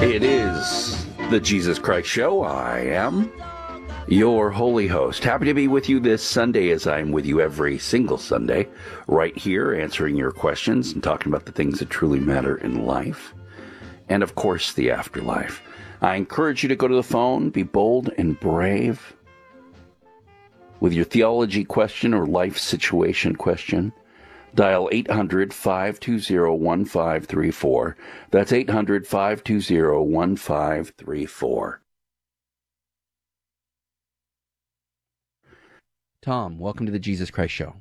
It is the Jesus Christ Show. I am your holy host. Happy to be with you this Sunday, as I'm with you every single Sunday, right here, answering your questions and talking about the things that truly matter in life. And, of course, the afterlife. I encourage you to go to the phone, be bold and brave with your theology question or life situation question. Dial 800-520-1534. That's 800-520-1534. Tom, welcome to the Jesus Christ Show.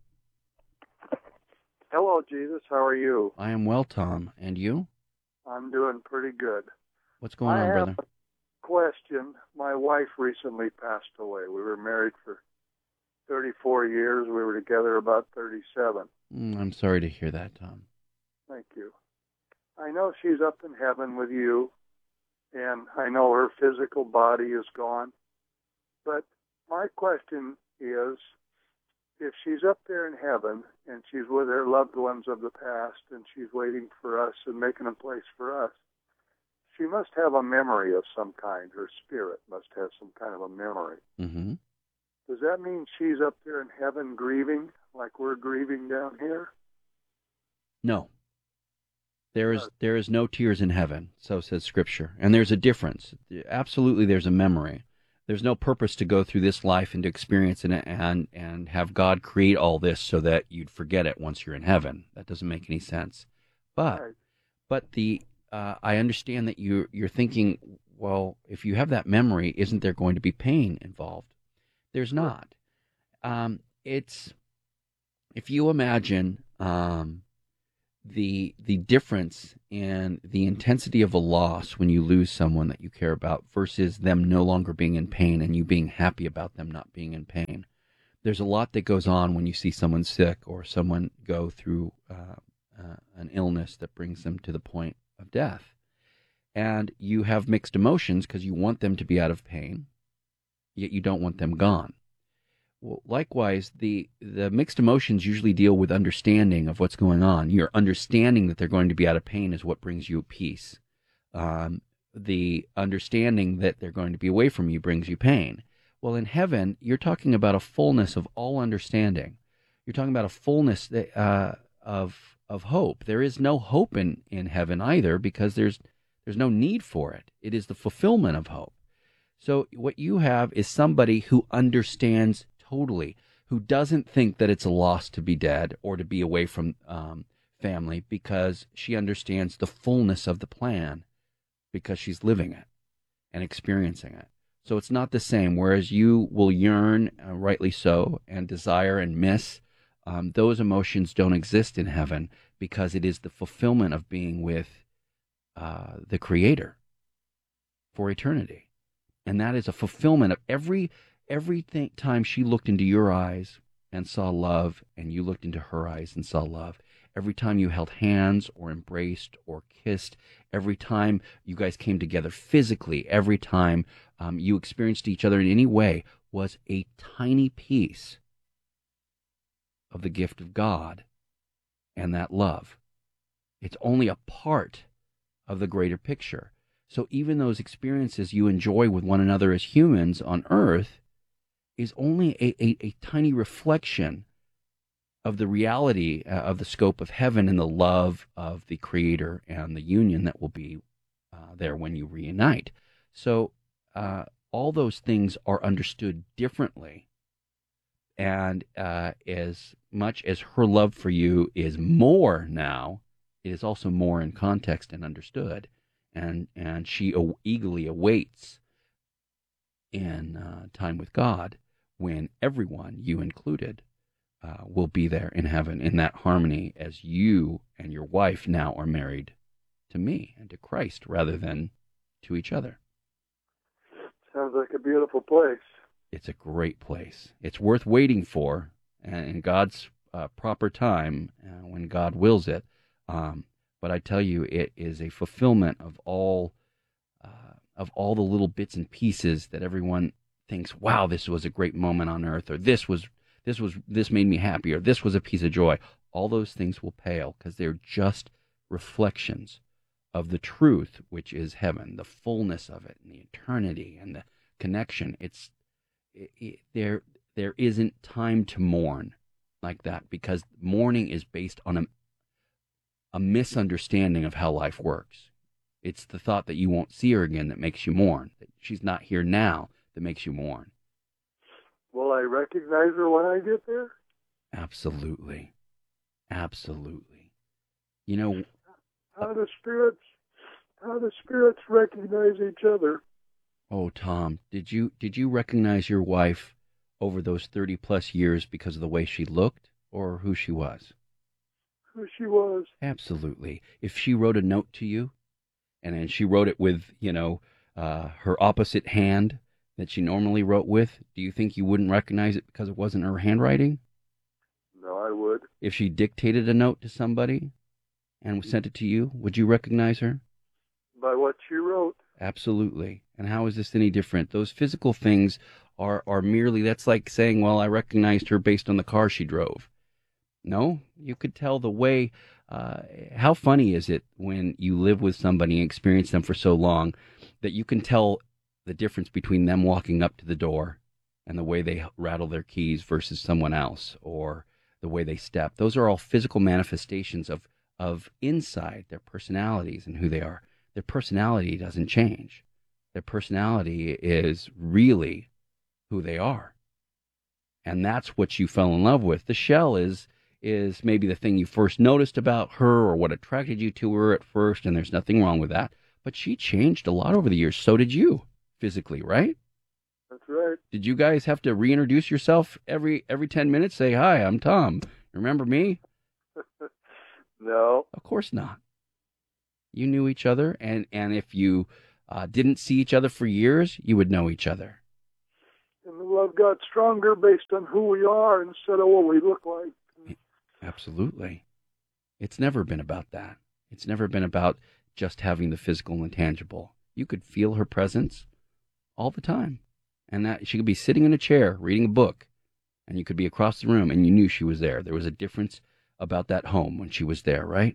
Hello, Jesus. How are you? I am well, Tom. And you? I'm doing pretty good. What's going on, brother? I have a question. My wife recently passed away. We were married for 34 years. We were together about 37. I'm sorry to hear that, Tom. Thank you. I know she's up in heaven with you, and I know her physical body is gone. But my question is, if she's up there in heaven and she's with her loved ones of the past and she's waiting for us and making a place for us, she must have a memory of some kind. Her spirit must have some kind of a memory. Mm-hmm. Does that mean she's up there in heaven grieving like we're grieving down here? No. There is no tears in heaven, so says Scripture. And there's a difference. Absolutely there's a memory. There's no purpose to go through this life and to experience it and have God create all this so that you'd forget it once you're in heaven. That doesn't make any sense. But I understand that you're thinking, well, if you have that memory, isn't there going to be pain involved? There's not. It's, if you imagine the difference in the intensity of a loss when you lose someone that you care about versus them no longer being in pain and you being happy about them not being in pain. There's a lot that goes on when you see someone sick or someone go through an illness that brings them to the point of death. And you have mixed emotions because you want them to be out of pain, yet you don't want them gone. Well, likewise, the mixed emotions usually deal with understanding of what's going on. Your understanding that they're going to be out of pain is what brings you peace. The understanding that they're going to be away from you brings you pain. Well, in heaven, you're talking about a fullness of all understanding. You're talking about a fullness of hope. There is no hope in heaven either because there's no need for it. It is the fulfillment of hope. So what you have is somebody who understands totally, who doesn't think that it's a loss to be dead or to be away from family because she understands the fullness of the plan because she's living it and experiencing it. So it's not the same, whereas you will yearn, rightly so, and desire and miss. Those emotions don't exist in heaven because it is the fulfillment of being with the Creator for eternity. And that is a fulfillment of every time she looked into your eyes and saw love, and you looked into her eyes and saw love. Every time you held hands or embraced or kissed, every time you guys came together physically, every time you experienced each other in any way was a tiny piece of the gift of God and that love. It's only a part of the greater picture. So even those experiences you enjoy with one another as humans on earth is only a tiny reflection of the reality of the scope of heaven and the love of the Creator and the union that will be there when you reunite. So all those things are understood differently. And as much as her love for you is more now, it is also more in context and understood. And she eagerly awaits in time with God when everyone, you included, will be there in heaven in that harmony as you and your wife now are married to me and to Christ rather than to each other. Sounds like a beautiful place. It's a great place. It's worth waiting for in God's proper time when God wills it. But I tell you, it is a fulfillment of all the little bits and pieces that everyone thinks, wow, this was a great moment on earth, or this made me happy, or this was a piece of joy. All those things will pale because they're just reflections of the truth, which is heaven, the fullness of it, and the eternity and the connection. There isn't time to mourn like that, because mourning is based on a misunderstanding of how life works. It's the thought that you won't see her again that makes you mourn. That she's not here now that makes you mourn. Will I recognize her when I get there? Absolutely. Absolutely. You know, How do spirits recognize each other? oh, Tom, did you recognize your wife over those 30 plus years because of the way she looked or who she was? Who she was. Absolutely. If she wrote a note to you, and then she wrote it with, her opposite hand that she normally wrote with, do you think you wouldn't recognize it because it wasn't her handwriting? No, I would. If she dictated a note to somebody and sent it to you, would you recognize her? By what she wrote. Absolutely. And how is this any different? Those physical things are merely, that's like saying, well, I recognized her based on the car she drove. No, you could tell the way. How funny is it when you live with somebody and experience them for so long that you can tell the difference between them walking up to the door and the way they rattle their keys versus someone else, or the way they step. Those are all physical manifestations of inside their personalities and who they are. Their personality doesn't change. Their personality is really who they are. And that's what you fell in love with. The shell is maybe the thing you first noticed about her or what attracted you to her at first, and there's nothing wrong with that. But she changed a lot over the years. So did you, physically, right? That's right. Did you guys have to reintroduce yourself every 10 minutes? Say, hi, I'm Tom. Remember me? No. Of course not. You knew each other, and if you didn't see each other for years, you would know each other. And the love got stronger based on who we are instead of what we look like. Absolutely. It's never been about that. It's never been about just having the physical and tangible. You could feel her presence all the time. And that she could be sitting in a chair reading a book, and you could be across the room and you knew she was there. There was a difference about that home when she was there, right?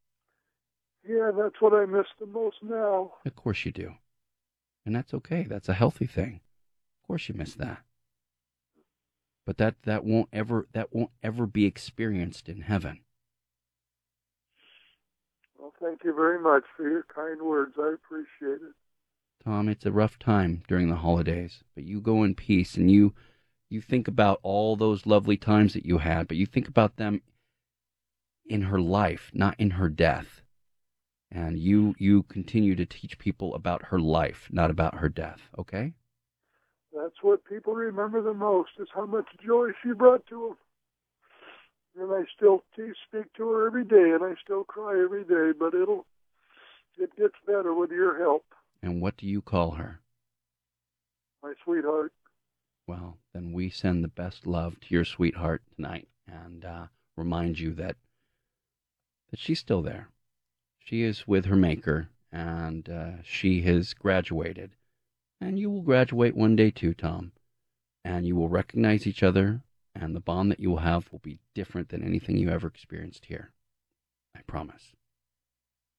Yeah, that's what I miss the most now. Of course you do. And that's okay. That's a healthy thing. Of course you miss that. But that won't ever be experienced in heaven. Well, thank you very much for your kind words. I appreciate it. Tom, it's a rough time during the holidays, but you go in peace, and you think about all those lovely times that you had, but you think about them in her life, not in her death. And you continue to teach people about her life, not about her death, okay? That's what people remember the most, is how much joy she brought to them. And I still speak to her every day, and I still cry every day, but it gets better with your help. And what do you call her? My sweetheart. Well, then we send the best love to your sweetheart tonight, and remind you that she's still there. She is with her maker, and she has graduated. And you will graduate one day too, Tom. And you will recognize each other, and the bond that you will have will be different than anything you ever experienced here. I promise.